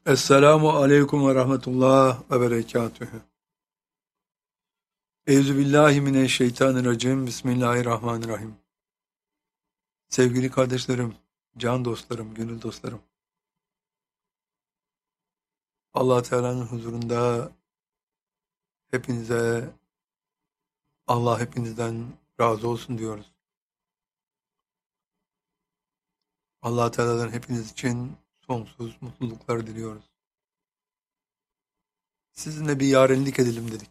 Esselamu aleyküm ve rahmetullah ve berekatühü. Euzubillahimineşşeytanirracim. Bismillahirrahmanirrahim. Sevgili kardeşlerim, can dostlarım, gönül dostlarım. Allah Teala'nın huzurunda hepinize, Allah hepinizden razı olsun diyoruz. Allah Teala'dan hepiniz için sonsuz mutluluklar diliyoruz. Sizinle bir yarenlik edelim dedik.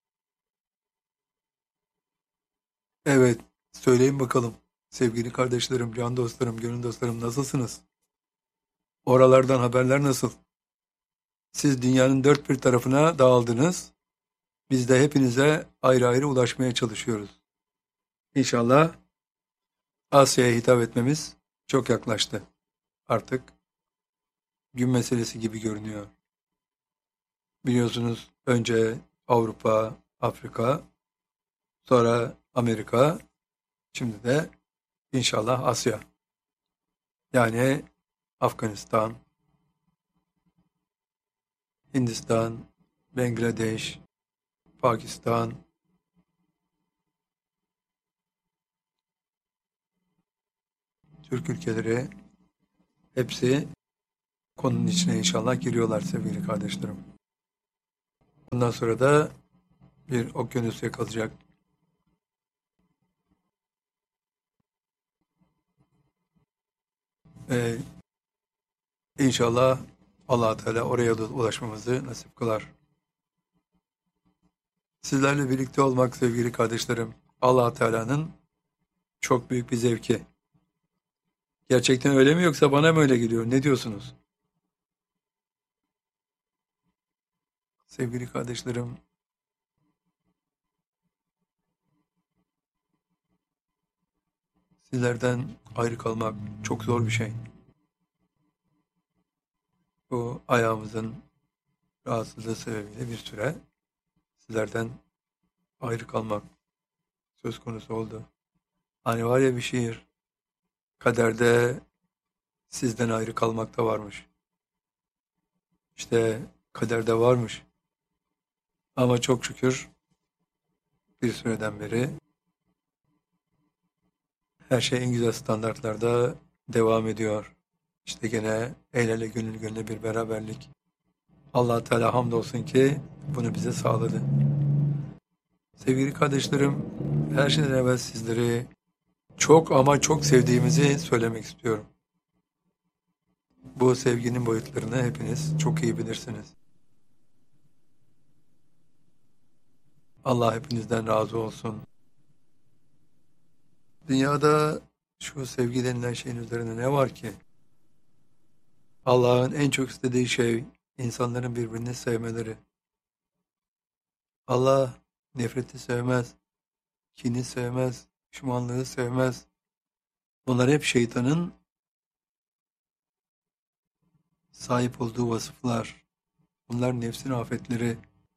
Evet, söyleyin bakalım. Sevgili kardeşlerim, can dostlarım, gönül dostlarım nasılsınız? Oralardan haberler nasıl? Siz dünyanın dört bir tarafına dağıldınız. Biz de hepinize ayrı ayrı ulaşmaya çalışıyoruz. İnşallah Asya'ya hitap etmemiz çok yaklaştı. Artık gün meselesi gibi görünüyor. Biliyorsunuz önce Avrupa, Afrika, sonra Amerika, şimdi de inşallah Asya. Yani Afganistan, Hindistan, Bangladeş, Pakistan, Türk ülkeleri hepsi konunun içine inşallah giriyorlar sevgili kardeşlerim. Ondan sonra da bir okyanus yakalayacak. Ee, İnşallah Allah Teala oraya da ulaşmamızı nasip kılar. Sizlerle birlikte olmak sevgili kardeşlerim, Allah Teala'nın çok büyük bir zevki. Gerçekten öyle mi yoksa bana mı öyle geliyor? Ne diyorsunuz? Sevgili kardeşlerim, sizlerden ayrı kalmak çok zor bir şey. Bu ayağımızın rahatsızlığı sebebiyle bir süre sizlerden ayrı kalmak söz konusu oldu. Hani var ya bir şiir, kaderde sizden ayrı kalmak da varmış. İşte kaderde varmış. Ama çok şükür bir süreden beri her şey en güzel standartlarda devam ediyor. İşte gene el ele gönül gönüle bir beraberlik. Allah Teala hamdolsun ki bunu bize sağladı. Sevgili kardeşlerim, her şeyden evvel sizleri çok ama çok sevdiğimizi söylemek istiyorum. Bu sevginin boyutlarını hepiniz çok iyi bilirsiniz. Allah hepinizden razı olsun. Dünyada şu sevgi denilen şeyin üzerine ne var ki? Allah'ın en çok istediği şey insanların birbirini sevmeleri. Allah nefreti sevmez, kini sevmez, düşmanlığı sevmez. Bunlar hep şeytanın sahip olduğu vasıflar. Bunlar nefsin afetleri.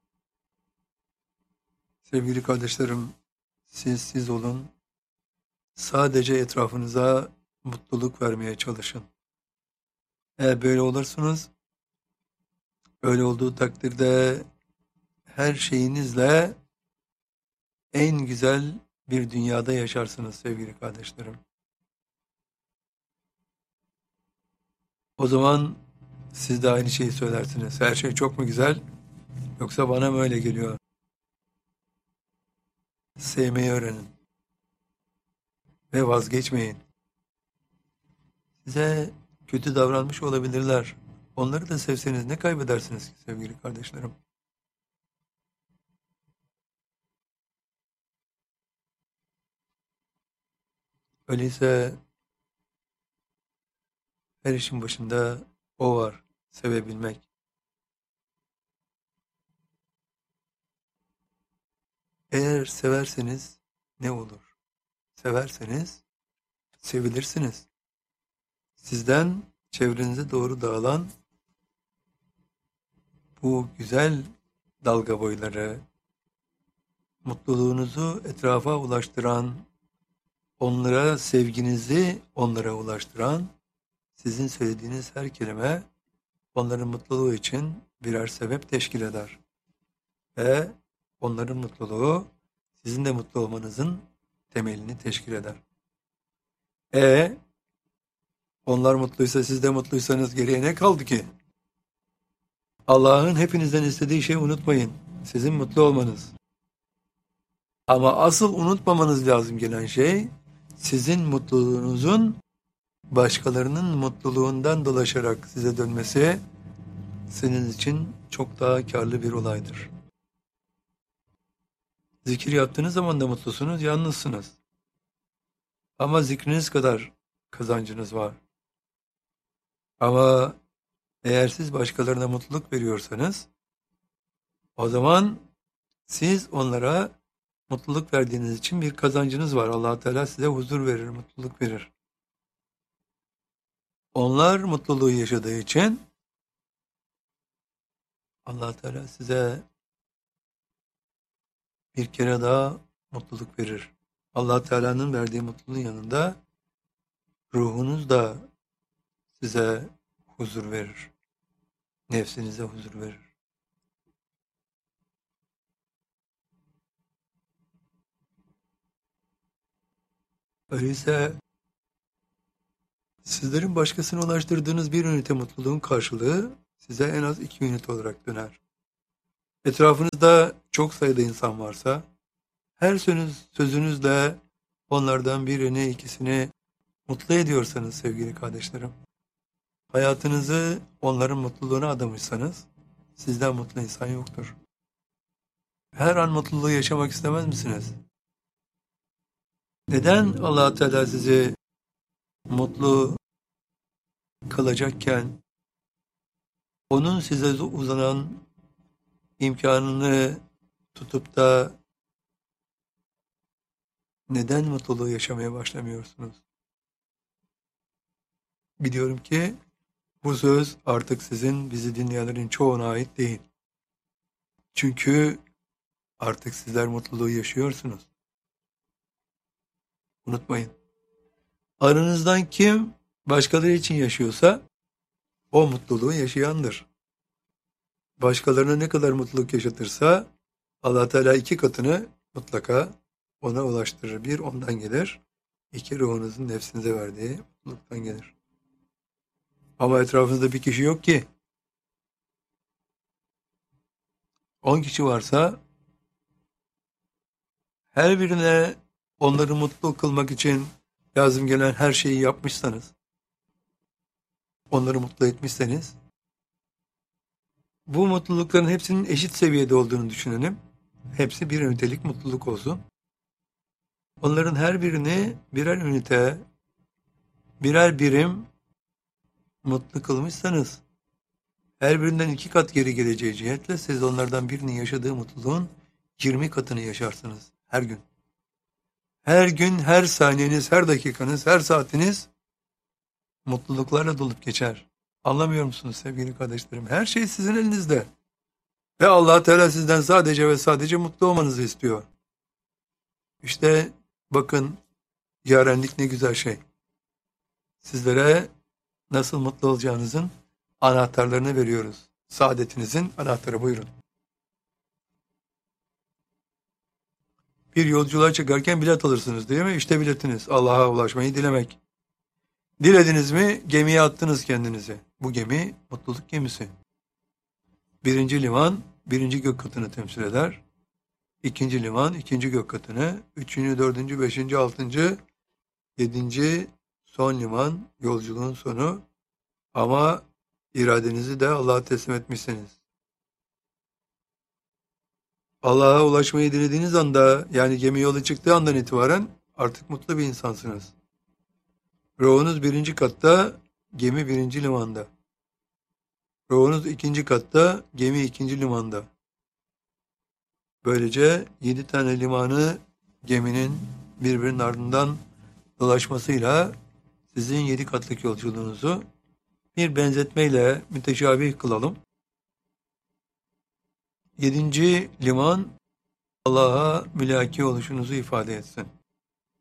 Sevgili kardeşlerim, siz olun. Sadece etrafınıza mutluluk vermeye çalışın. Eğer böyle olursunuz, öyle olduğu takdirde her şeyinizle en güzel bir dünyada yaşarsınız sevgili kardeşlerim. O zaman siz de aynı şeyi söylersiniz. Her şey çok mu güzel yoksa bana mı öyle geliyor? Sevmeyi öğrenin ve vazgeçmeyin. Size kötü davranmış olabilirler. Onları da sevseniz ne kaybedersiniz ki sevgili kardeşlerim? Öyleyse her işin başında o var. Sevebilmek. Eğer severseniz ne olur? Severseniz sevilirsiniz. Sizden çevrenize doğru dağılan bu güzel dalga boyları, mutluluğunuzu etrafa ulaştıran, onlara sevginizi onlara ulaştıran, sizin söylediğiniz her kelime onların mutluluğu için birer sebep teşkil eder. Ve onların mutluluğu sizin de mutlu olmanızın temelini teşkil eder. E onlar mutluysa siz de mutluysanız geriye ne kaldı ki? Allah'ın hepinizden istediği şeyi unutmayın. Sizin mutlu olmanız. Ama asıl unutmamanız lazım gelen şey sizin mutluluğunuzun başkalarının mutluluğundan dolaşarak size dönmesi senin için çok daha karlı bir olaydır. Zikir yaptığınız zaman da mutlusunuz, yalnızsınız. Ama zikriniz kadar kazancınız var. Ama eğer siz başkalarına mutluluk veriyorsanız, o zaman siz onlara mutluluk verdiğiniz için bir kazancınız var. Allah Teala size huzur verir, mutluluk verir. Onlar mutluluğu yaşadığı için Allah Teala size bir kere daha mutluluk verir. Allah Teala'nın verdiği mutluluğun yanında ruhunuz da size huzur verir. Nefsinize huzur verir. Öyleyse sizlerin başkasına ulaştırdığınız bir ünite mutluluğun karşılığı size en az 2 ünite olarak döner. Etrafınızda çok sayıda insan varsa, her sözünüzle onlardan birini, ikisini mutlu ediyorsanız sevgili kardeşlerim, hayatınızı onların mutluluğuna adamışsanız, sizden mutlu insan yoktur. Her an mutluluğu yaşamak istemez misiniz? Neden Allah Teala sizi mutlu kılacakken, onun size uzanan imkanını tutup da neden mutluluğu yaşamaya başlamıyorsunuz? Biliyorum ki bu söz artık sizin bizi dinleyenlerin çoğuna ait değil. Çünkü artık sizler mutluluğu yaşıyorsunuz. Unutmayın. Aranızdan kim başkaları için yaşıyorsa o mutluluğu yaşayandır. Başkalarına ne kadar mutluluk yaşatırsa Allah Teala 2 katını mutlaka ona ulaştırır. 1 ondan gelir. 2 ruhunuzun nefsinize verdiği mutluluktan gelir. Ama etrafınızda bir kişi yok ki. 10 kişi varsa her birine onları mutlu kılmak için lazım gelen her şeyi yapmışsanız, onları mutlu etmişseniz, bu mutlulukların hepsinin eşit seviyede olduğunu düşünelim. Hepsi bir ünitelik mutluluk olsun. Onların her birini birer ünite, birer birim mutlu kılmışsanız, her birinden 2 kat geri geleceği cihetle siz onlardan birinin yaşadığı mutluluğun 20 katını yaşarsınız her gün. Her gün, her saniyeniz, her dakikanız, her saatiniz mutluluklarla dolup geçer. Anlamıyor musunuz sevgili kardeşlerim? Her şey sizin elinizde. Ve Allah Teala sizden sadece ve sadece mutlu olmanızı istiyor. İşte bakın yarenlik ne güzel şey. Sizlere nasıl mutlu olacağınızın anahtarlarını veriyoruz. Saadetinizin anahtarı, buyurun. Bir yolculuğa çıkarken bilet alırsınız değil mi? İşte biletiniz. Allah'a ulaşmayı dilemek. Dilediniz mi gemiye attınız kendinizi. Bu gemi mutluluk gemisi. 1. liman 1. gök katını temsil eder. 2. liman 2. gök katını. 3. 4. 5. 6. 7. son liman yolculuğun sonu. Ama iradenizi de Allah'a teslim etmişsiniz. Allah'a ulaşmayı dilediğiniz anda, yani gemi yola çıktığı andan itibaren artık mutlu bir insansınız. Ruhunuz 1. katta, gemi 1. limanda. Ruhunuz 2. katta, gemi 2. limanda. Böylece 7 tane limanı geminin birbirinin ardından dolaşmasıyla sizin 7 katlık yolculuğunuzu bir benzetmeyle müteşabih kılalım. 7. liman Allah'a mülaki oluşunuzu ifade etsin.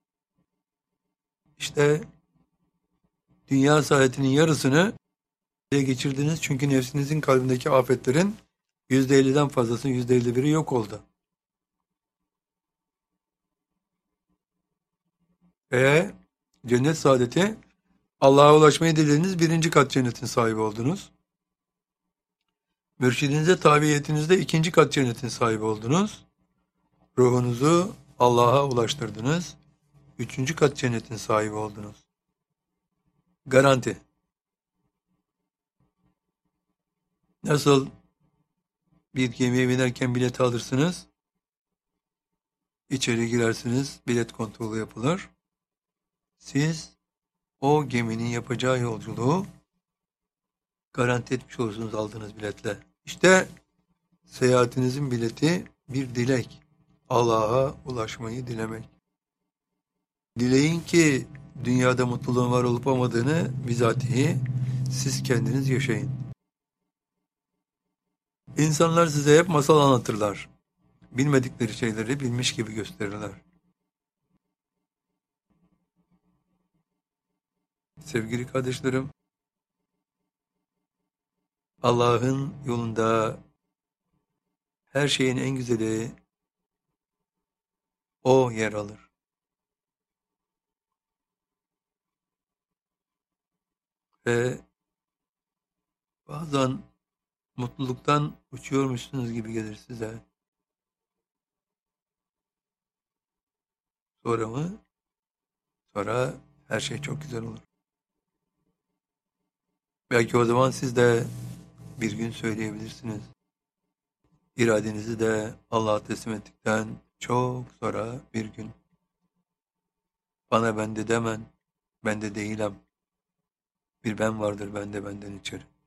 İşte dünya saadetinin yarısını geçirdiniz çünkü nefsinizin kalbindeki afetlerin %50'den fazlası, %51'i yok oldu. Ve cennet saadeti, Allah'a ulaşmayı dilediğiniz birinci kat cennetin sahibi oldunuz. Mürşidinize tabiiyetinizde ikinci kat cennetin sahibi oldunuz. Ruhunuzu Allah'a ulaştırdınız. Üçüncü kat cennetin sahibi oldunuz. Garanti. Nasıl bir gemiye binerken bilet alırsınız, içeri girersiniz, bilet kontrolü yapılır. Siz o geminin yapacağı yolculuğu garanti etmiş olursunuz aldığınız biletle. İşte seyahatinizin bileti bir dilek. Allah'a ulaşmayı dilemek. Dileyin ki dünyada mutluluğun var olup olmadığını bizatihi siz kendiniz yaşayın. İnsanlar size hep masal anlatırlar. Bilmedikleri şeyleri bilmiş gibi gösterirler. Sevgili kardeşlerim, Allah'ın yolunda her şeyin en güzeli o yer alır. Ve bazen mutluluktan uçuyormuşsunuz gibi gelir size. Sonra mı? Sonra her şey çok güzel olur. Belki o zaman siz de bir gün söyleyebilirsiniz. İradenizi de Allah'a teslim ettikten çok sonra bir gün. Bana bende demen, bende değilim. Bir ben vardır bende benden içeri.